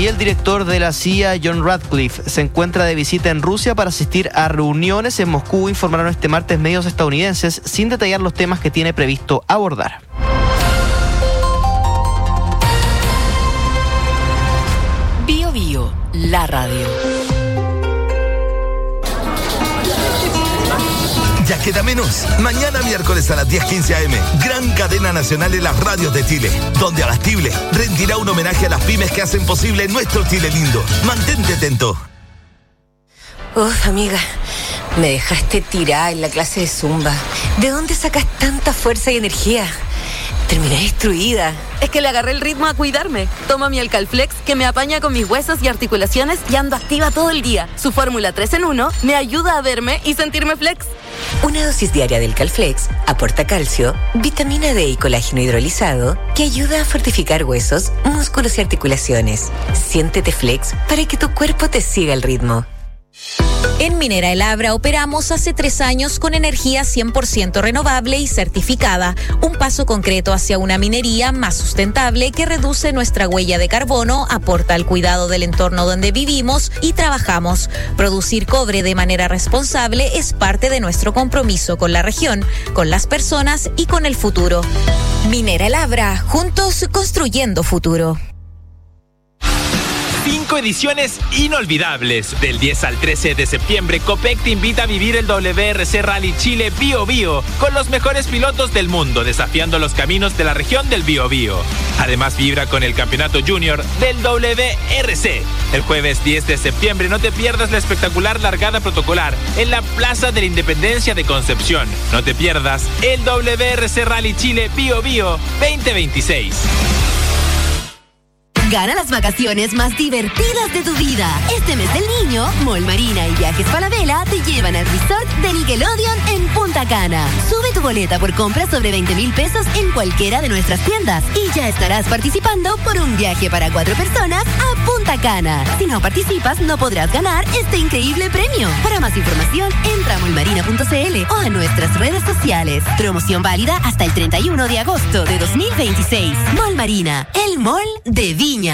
Y el director de la CIA, John Ratcliffe, se encuentra de visita en Rusia para asistir a reuniones en Moscú, informaron este martes medios estadounidenses, sin detallar los temas que tiene previsto abordar. Bio Bio, la radio. Ya queda menos. Mañana miércoles a las 10:15 a.m. Gran cadena nacional en las radios de Chile, donde Abastible rendirá un homenaje a las pymes que hacen posible nuestro Chile lindo. Mantente atento. Uf, amiga, me dejaste tirada en la clase de Zumba. ¿De dónde sacas tanta fuerza y energía? Terminé destruida. Es que le agarré el ritmo a cuidarme. Tomo mi Alcalflex, que me apaña con mis huesos y articulaciones y ando activa todo el día. Su fórmula 3 en 1 me ayuda a verme y sentirme flex. Una dosis diaria del Calflex aporta calcio, vitamina D y colágeno hidrolizado que ayuda a fortificar huesos, músculos y articulaciones. Siéntete flex para que tu cuerpo te siga el ritmo. En Minera El Abra operamos hace 3 años con energía 100% renovable y certificada, un paso concreto hacia una minería más sustentable que reduce nuestra huella de carbono, aporta al cuidado del entorno donde vivimos y trabajamos. Producir cobre de manera responsable es parte de nuestro compromiso con la región, con las personas y con el futuro. Minera El Abra, juntos construyendo futuro. 5 ediciones inolvidables. Del 10 al 13 de septiembre, Copec te invita a vivir el WRC Rally Chile Bio Bio con los mejores pilotos del mundo, desafiando los caminos de la región del Bio Bio. Además, vibra con el campeonato junior del WRC. El jueves 10 de septiembre, no te pierdas la espectacular largada protocolar en la Plaza de la Independencia de Concepción. No te pierdas el WRC Rally Chile Bio Bio 2026. Gana las vacaciones más divertidas de tu vida. Este mes del niño, Mall Marina y Viajes Falabella te llevan al resort de Nickelodeon en Punta Cana. Sube tu boleta por compras sobre 20,000 pesos en cualquiera de nuestras tiendas y ya estarás participando por un viaje para 4 personas a Punta Cana. Si no participas, no podrás ganar este increíble premio. Para más información, entra a mallmarina.cl o a nuestras redes sociales. Promoción válida hasta el 31 de agosto de 2026. Mall Marina, el mall de Viña.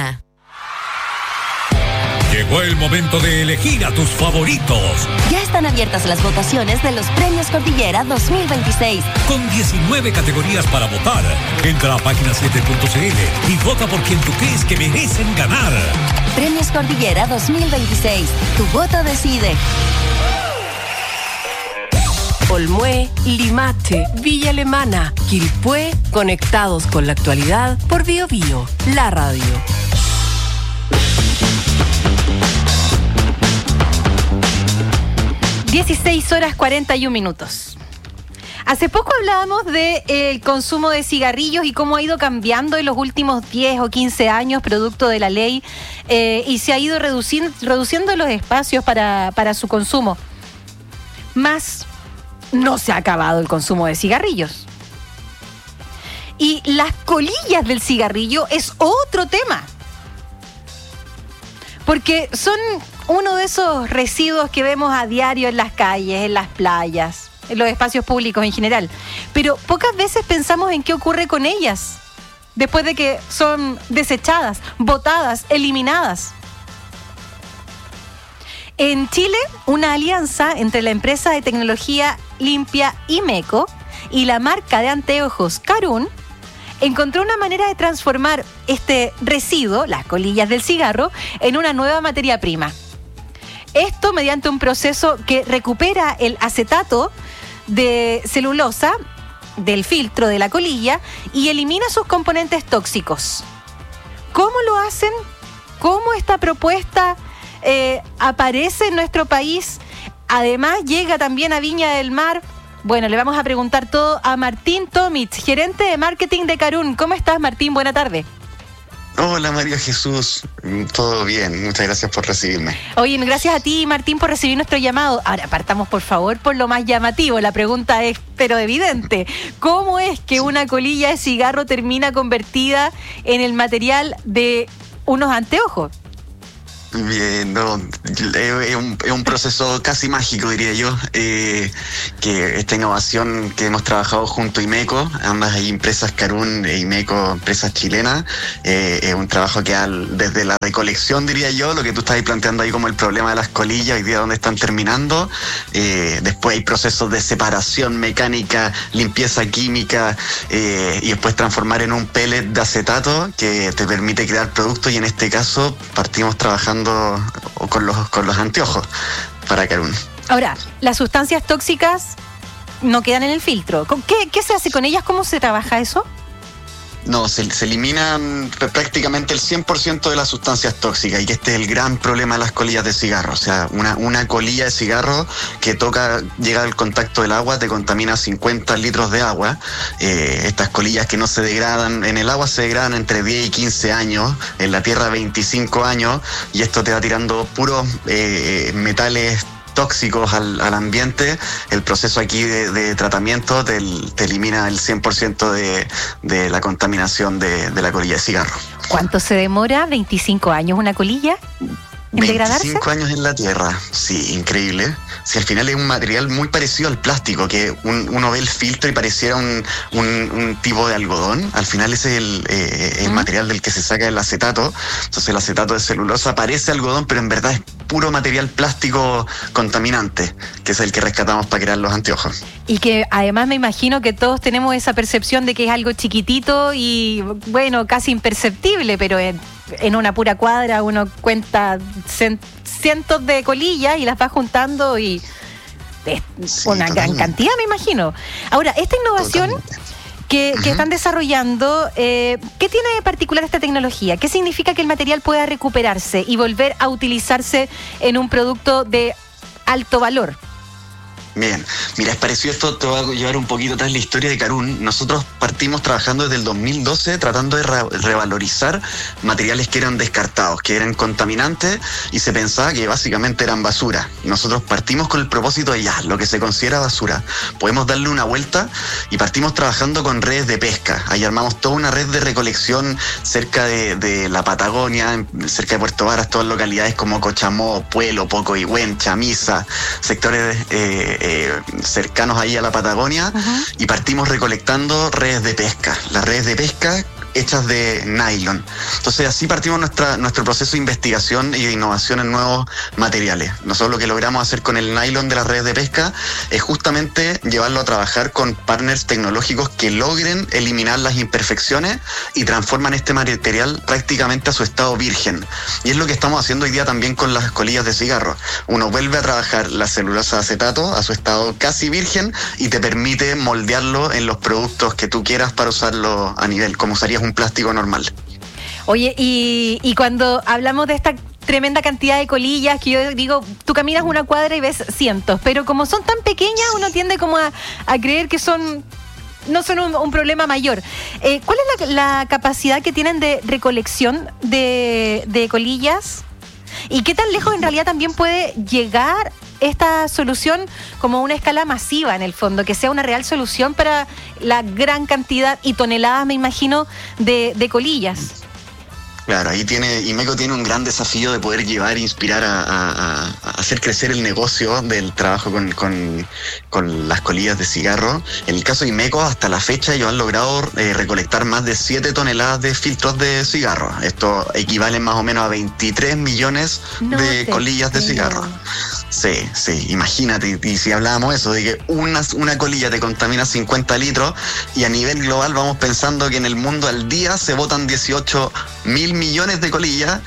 Llegó el momento de elegir a tus favoritos. Ya están abiertas las votaciones de los Premios Cordillera 2026. Con 19 categorías para votar. Entra a página 7.cl y vota por quien tú crees que merecen ganar. Premios Cordillera 2026. Tu voto decide. Olmué, Limache, Villa Alemana, Quilpué, conectados con la actualidad por Bio Bio, la radio. (16:41). Hace poco hablábamos del consumo de cigarrillos y cómo ha ido cambiando en los últimos 10 o 15 años producto de la ley y se ha ido reduciendo los espacios para su consumo. Más no se ha acabado el consumo de cigarrillos. Y las colillas del cigarrillo es otro tema. Porque son uno de esos residuos que vemos a diario en las calles, en las playas, en los espacios públicos en general. Pero pocas veces pensamos en qué ocurre con ellas después de que son desechadas, botadas, eliminadas. En Chile, una alianza entre la empresa de tecnología limpia Imeco y la marca de anteojos Karun encontró una manera de transformar este residuo, las colillas del cigarro, en una nueva materia prima. Esto mediante un proceso que recupera el acetato de celulosa del filtro de la colilla y elimina sus componentes tóxicos. ¿Cómo lo hacen? ¿Cómo esta propuesta aparece en nuestro país? Además, llega también a Viña del Mar. Bueno, le vamos a preguntar todo a Martín Tomitz, gerente de marketing de Karun. ¿Cómo estás, Martín? Buena tarde. Hola, María Jesús. Todo bien. Muchas gracias por recibirme. Oye, gracias a ti, Martín, por recibir nuestro llamado. Ahora, partamos, por favor, por lo más llamativo. La pregunta es, pero evidente. ¿Cómo es que una colilla de cigarro termina convertida en el material de unos anteojos? Bien, no, es un proceso casi mágico, diría yo, que esta innovación que hemos trabajado junto a Imeco, ambas empresas Carún e Imeco, empresas chilenas, es un trabajo que desde la recolección, diría yo, lo que tú estás planteando ahí como el problema de las colillas, hoy día dónde están terminando, después hay procesos de separación mecánica, limpieza química, y después transformar en un pellet de acetato que te permite crear productos, y en este caso partimos trabajando con los anteojos para Carún. Ahora, las sustancias tóxicas no quedan en el filtro. ¿Qué se hace con ellas? ¿Cómo se trabaja eso? No, se eliminan prácticamente el 100% de las sustancias tóxicas, y que este es el gran problema de las colillas de cigarro. O sea, una colilla de cigarro que llega al contacto del agua, te contamina 50 litros de agua. Estas colillas que no se degradan en el agua, se degradan entre 10 y 15 años, en la tierra 25 años, y esto te va tirando puros metales tóxicos al ambiente. El proceso aquí de tratamiento te elimina el 100% de la contaminación de la colilla de cigarro. ¿Cuánto se demora? ¿25 años una colilla en degradarse? 25 años en la tierra, sí, increíble. Si al final es un material muy parecido al plástico, que uno ve el filtro y pareciera un tipo de algodón. Al final ese es el material del que se saca el acetato. Entonces el acetato de celulosa parece algodón, pero en verdad es puro material plástico contaminante, que es el que rescatamos para crear los anteojos. Y que además me imagino que todos tenemos esa percepción de que es algo chiquitito y, bueno, casi imperceptible, pero en una pura cuadra uno cuenta cientos de colillas y las va juntando, y es una gran cantidad, me imagino. Ahora, esta innovación que están desarrollando, ¿qué tiene de particular esta tecnología? ¿Qué significa que el material pueda recuperarse y volver a utilizarse en un producto de alto valor? Bien, mira, es parecido esto, te voy a llevar un poquito atrás la historia de Carún. Nosotros partimos trabajando desde el 2012 tratando de revalorizar materiales que eran descartados, que eran contaminantes, y se pensaba que básicamente eran basura. Nosotros partimos con el propósito de lo que se considera basura, podemos darle una vuelta, y partimos trabajando con redes de pesca. Ahí armamos toda una red de recolección cerca de la Patagonia, cerca de Puerto Varas, todas localidades como Cochamó, Puelo, Pocoihuen, Chamisa, sectores cercanos ahí a la Patagonia, y partimos recolectando redes de pesca. Las redes de pesca hechas de nylon. Entonces así partimos nuestro proceso de investigación y de innovación en nuevos materiales. Nosotros lo que logramos hacer con el nylon de las redes de pesca es justamente llevarlo a trabajar con partners tecnológicos que logren eliminar las imperfecciones y transforman este material prácticamente a su estado virgen. Y es lo que estamos haciendo hoy día también con las colillas de cigarro. Uno vuelve a trabajar la celulosa de acetato a su estado casi virgen y te permite moldearlo en los productos que tú quieras para usarlo a nivel, como usarías un plástico normal. Oye, y cuando hablamos de esta tremenda cantidad de colillas, que yo digo, tú caminas una cuadra y ves cientos, pero como son tan pequeñas, uno tiende como a creer que no son un problema mayor. ¿Cuál es la capacidad que tienen de recolección de colillas? ¿Y qué tan lejos en realidad también puede llegar esta solución como una escala masiva, en el fondo, que sea una real solución para la gran cantidad y toneladas, me imagino, de colillas? Claro, ahí Imeco tiene un gran desafío de poder llevar e inspirar a hacer crecer el negocio del trabajo con las colillas de cigarro. En el caso de Imeco, hasta la fecha ellos han logrado recolectar más de 7 toneladas de filtros de cigarro. Esto equivale más o menos a 23 millones de colillas de cigarro. Sí, imagínate, y si hablábamos eso, de que una colilla te contamina 50 litros, y a nivel global vamos pensando que en el mundo al día se botan 18.000 millones de colillas.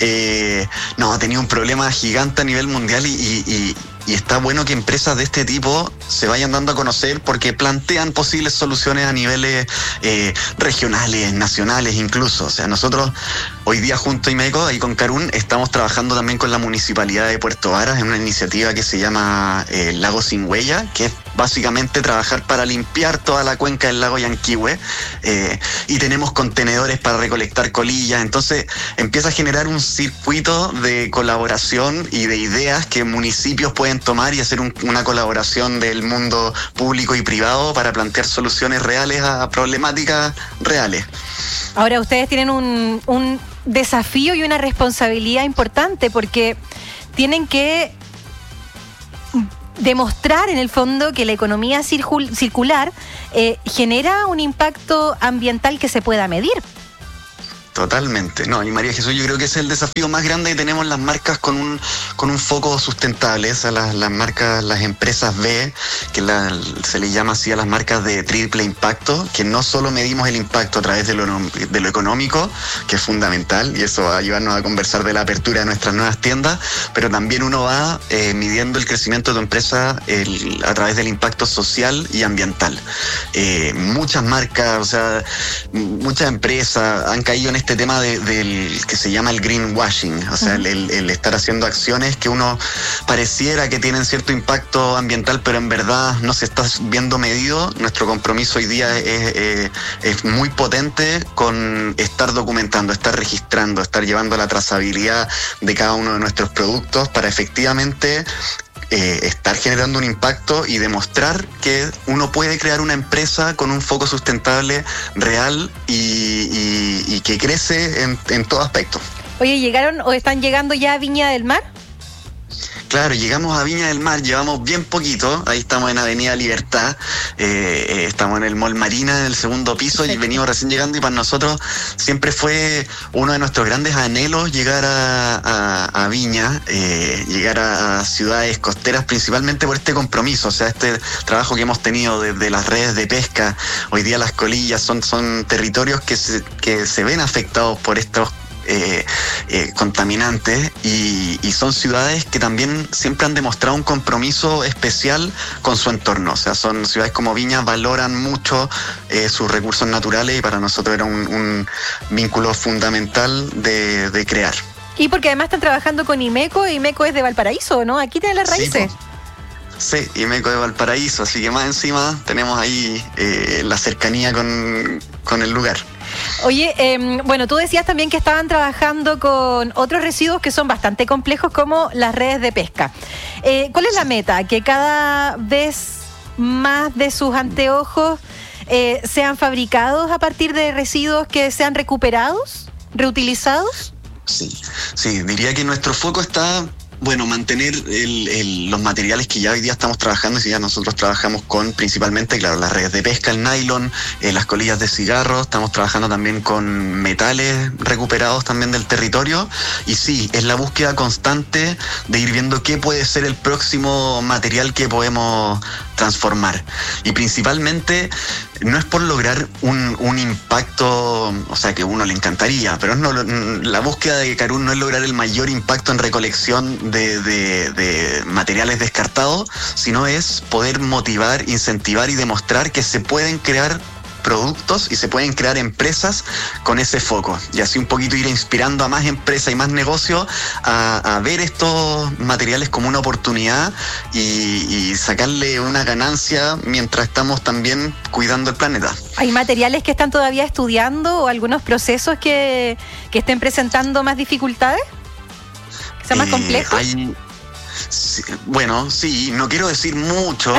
Ha tenido un problema gigante a nivel mundial, y está bueno que empresas de este tipo se vayan dando a conocer, porque plantean posibles soluciones a niveles regionales, nacionales incluso. O sea, nosotros hoy día junto a Imeco, ahí con Carún, estamos trabajando también con la Municipalidad de Puerto Varas en una iniciativa que se llama Lago Sin Huella, que es básicamente trabajar para limpiar toda la cuenca del lago Yanquihue, y tenemos contenedores para recolectar colillas. Entonces empieza a generar un circuito de colaboración y de ideas que municipios pueden tomar y hacer una colaboración del mundo público y privado para plantear soluciones reales a problemáticas reales. Ahora, ustedes tienen un desafío y una responsabilidad importante, porque tienen que demostrar en el fondo que la economía circular genera un impacto ambiental que se pueda medir. Totalmente, no, y María Jesús, yo creo que ese es el desafío más grande que tenemos las marcas con un foco sustentable. O sea, las marcas, las empresas B, que se les llama así a las marcas de triple impacto, que no solo medimos el impacto a través de lo económico, que es fundamental, y eso va a ayudarnos a conversar de la apertura de nuestras nuevas tiendas, pero también uno va midiendo el crecimiento de tu empresa a través del impacto social y ambiental. Muchas marcas, o sea, muchas empresas han caído en este tema del que se llama el greenwashing, o sea, el estar haciendo acciones que uno pareciera que tienen cierto impacto ambiental, pero en verdad no se está viendo medido. Nuestro compromiso hoy día es muy potente con estar documentando, estar registrando, estar llevando la trazabilidad de cada uno de nuestros productos para efectivamente estar generando un impacto y demostrar que uno puede crear una empresa con un foco sustentable real y que crece en todo aspecto. Oye, ¿llegaron o están llegando ya a Viña del Mar? Claro, llegamos a Viña del Mar, llevamos bien poquito, ahí estamos en Avenida Libertad, estamos en el Mall Marina, en el segundo piso, y venimos recién llegando, y para nosotros siempre fue uno de nuestros grandes anhelos llegar a Viña, llegar a ciudades costeras, principalmente por este compromiso. O sea, este trabajo que hemos tenido desde las redes de pesca. Hoy día las colillas son territorios que se ven afectados por estos contaminantes, y son ciudades que también siempre han demostrado un compromiso especial con su entorno. O sea, son ciudades como Viña, valoran mucho sus recursos naturales, y para nosotros era un vínculo fundamental de crear. Y porque además están trabajando con Imeco, y Imeco es de Valparaíso, ¿no? Aquí tienen las raíces. Sí, Imeco de Valparaíso, así que más encima tenemos ahí la cercanía con el lugar. Oye, bueno, tú decías también que estaban trabajando con otros residuos que son bastante complejos, como las redes de pesca. ¿Cuál es la meta? ¿Que cada vez más de sus anteojos sean fabricados a partir de residuos que sean recuperados, reutilizados? Sí, diría que nuestro foco está... Bueno, mantener los materiales que ya hoy día estamos trabajando, y si ya nosotros trabajamos con principalmente, claro, las redes de pesca, el nylon, las colillas de cigarro, estamos trabajando también con metales recuperados también del territorio, y sí, es la búsqueda constante de ir viendo qué puede ser el próximo material que podemos transformar. Y principalmente no es por lograr un impacto, o sea, que a uno le encantaría, pero la búsqueda de Carún no es lograr el mayor impacto en recolección de materiales descartados, sino es poder motivar, incentivar y demostrar que se pueden crear productos y se pueden crear empresas con ese foco, y así un poquito ir inspirando a más empresas y más negocios a ver estos materiales como una oportunidad y sacarle una ganancia mientras estamos también cuidando el planeta. ¿Hay materiales que están todavía estudiando o algunos procesos que estén presentando más dificultades? ¿Que sean más complejos? Bueno, sí, no quiero decir mucho,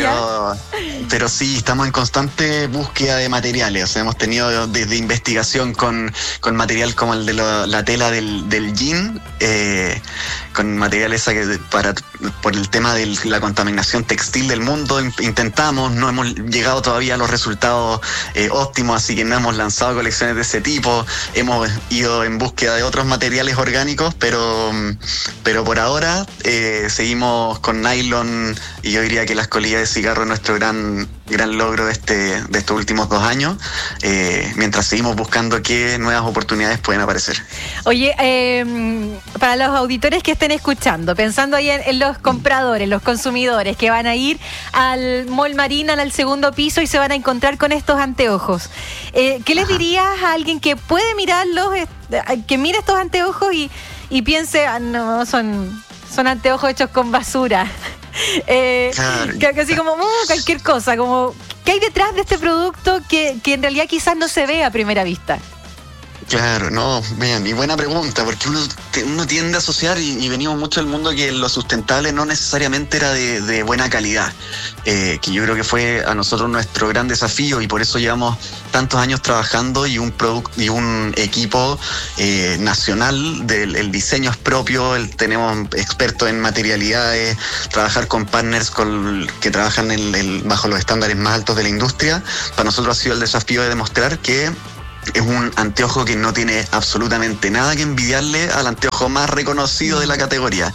pero sí, estamos en constante búsqueda de materiales. O sea, hemos tenido desde investigación con material como el de la tela del jean, con materiales por el tema de la contaminación textil del mundo. Intentamos, no hemos llegado todavía a los resultados óptimos, así que no hemos lanzado colecciones de ese tipo. Hemos ido en búsqueda de otros materiales orgánicos, pero por ahora seguimos con nylon, y yo diría que las colillas de cigarro es nuestro gran logro de estos últimos 2 años, mientras seguimos buscando qué nuevas oportunidades pueden aparecer. Oye, para los auditores que estén escuchando, pensando ahí en los compradores, los consumidores que van a ir al Mall Marina, al segundo piso, y se van a encontrar con estos anteojos, ¿qué les dirías a alguien que puede mirarlos, que mire estos anteojos y piense, no, son anteojos hechos con basura? Claro. Que así como cualquier cosa, como ¿qué hay detrás de este producto que en realidad quizás no se ve a primera vista? Claro, no, vean, y buena pregunta, porque uno tiende a asociar, y venimos mucho del mundo que lo sustentable no necesariamente era de buena calidad, que yo creo que fue a nosotros nuestro gran desafío, y por eso llevamos tantos años trabajando y un equipo nacional, el diseño es propio, tenemos expertos en materialidades, trabajar con partners que trabajan bajo los estándares más altos de la industria. Para nosotros ha sido el desafío de demostrar que es un anteojo que no tiene absolutamente nada que envidiarle al anteojo más reconocido de la categoría.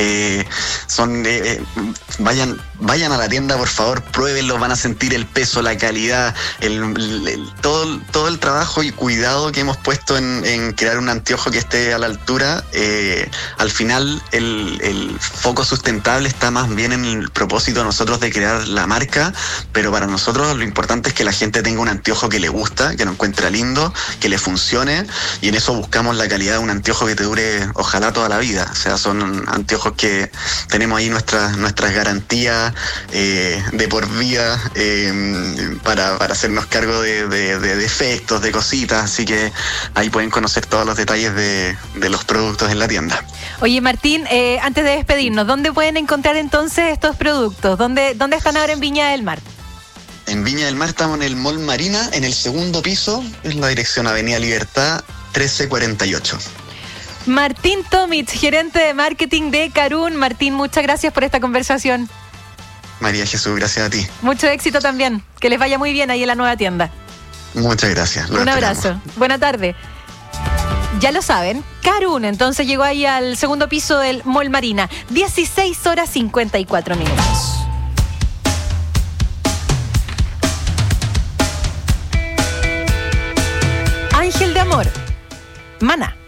Vayan a la tienda, por favor, pruébenlo, van a sentir el peso, la calidad, todo el trabajo y cuidado que hemos puesto en crear un anteojo que esté a la altura. Al final, el foco sustentable está más bien en el propósito de nosotros de crear la marca, pero para nosotros lo importante es que la gente tenga un anteojo que le gusta, que lo encuentre lindo, que le funcione, y en eso buscamos la calidad de un anteojo que te dure ojalá toda la vida. O sea, son anteojos que tenemos ahí nuestras garantías de por vida para hacernos cargo de defectos, de cositas, así que ahí pueden conocer todos los detalles de los productos en la tienda. Oye, Martín, antes de despedirnos, ¿dónde pueden encontrar entonces estos productos? ¿Dónde están ahora en Viña del Mar? En Viña del Mar estamos en el Mall Marina, en el segundo piso, en la dirección Avenida Libertad 1348. Martín Tomic, gerente de marketing de Carún. Martín, muchas gracias por esta conversación. María Jesús, gracias a ti. Mucho éxito también. Que les vaya muy bien ahí en la nueva tienda. Muchas gracias. Un abrazo. Buena tarde. Ya lo saben, Carún entonces llegó ahí al segundo piso del Mall Marina. 16:54. Ángel de Amor, Maná.